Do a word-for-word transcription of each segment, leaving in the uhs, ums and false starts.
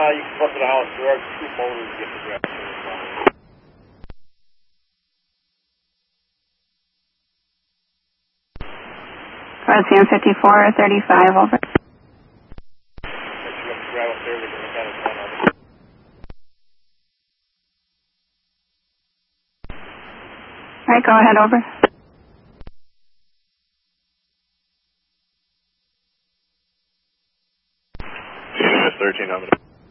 Uh, you can flip it out. There are two motors to get the gas. Francian fifty-four thirty-five, over. Alright, go ahead, over. C N S thirteen, over.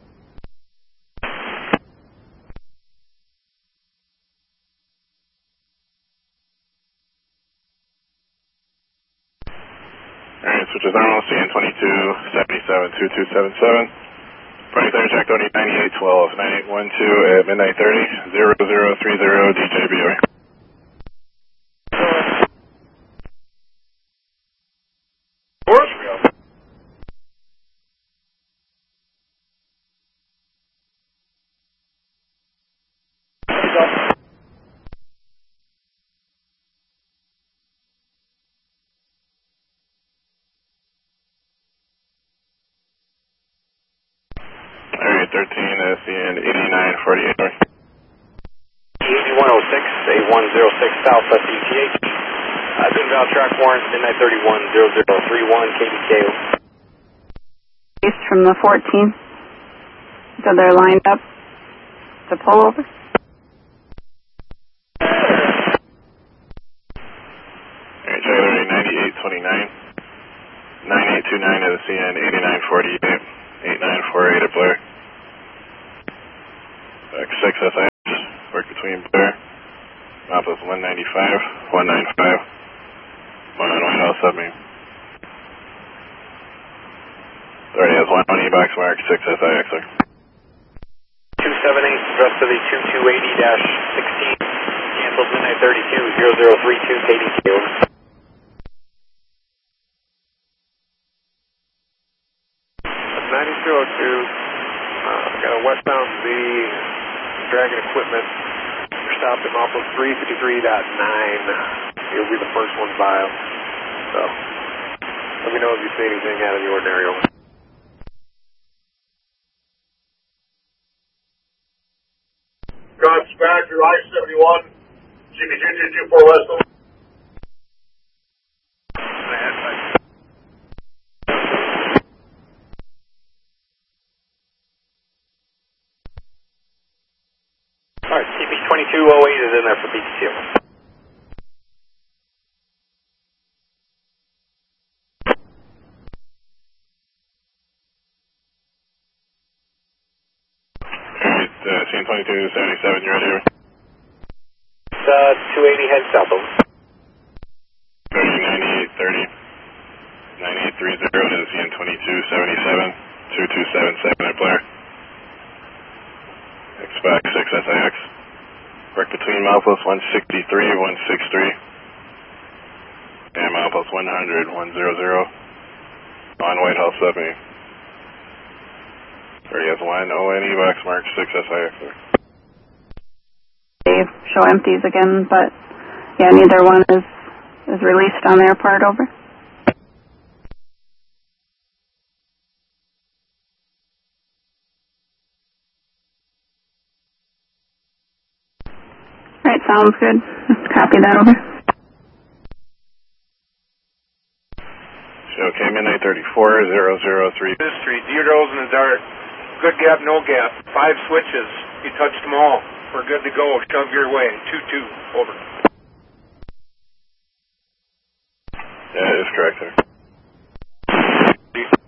Alright, switch to thermal, C N twenty-two seventy-seven two two seven seven. Price there, check Tony ninety-eight twelve, ninety-eight twelve at midnight thirty, zero zero three zero D J B O. Alright, thirteen, C N eighty-nine forty-eight. eighty-one oh six, eighty-one oh six Southwest E T H. Uh, Dune Val track warrant, midnight thirty-one, zero zero three one K D K O. East from the fourteen. So they're lined up to pull over. Alright, Charlie ninety-eight twenty-nine, ninety-eight twenty-nine at the C N eighty-nine forty-eight, eighty-nine forty-eight at Blair. X six S I X, work between Blair, map is one ninety-five, one ninety-five, one on White House seventy. Already has one twenty box mark, six S I X, sir. two seven eight, rest of the twenty-two eighty dash sixteen, canceled midnight thirty-two, zero zero three two K D K O. ninety-two oh two, uh, got a westbound Z, Dragon equipment. You're stopped at Mopple three fifty-three point nine. You'll be the first one by them. So, let me know if you see anything out of the ordinary. Over. Drive back through I seventy-one, G B two two two four West. Alright, C P twenty-two oh eight is in there for B T C. Alright, uh, C N twenty-two seventy-seven, you ready? It's uh, two eighty head south over. thirty, ninety-eight thirty, ninety-eight thirty to the C N twenty-two seventy-seven, two two seven seven at Blair. Expect six S I X. Work between milepost one sixty-three, one sixty-three. And milepost one hundred, one hundred. On White House seventy. Already has one O N E box mark, six S I X. They show empties again, but yeah, neither one is, is released on their part, over. Alright, sounds good. Copy that, over. Okay, midnight thirty-four, zero zero three. This street, zero goes in the dark. Good gap, no gap. Five switches. You touched them all. We're good to go. Shove your way. two two, over. Yeah, that is correct, sir.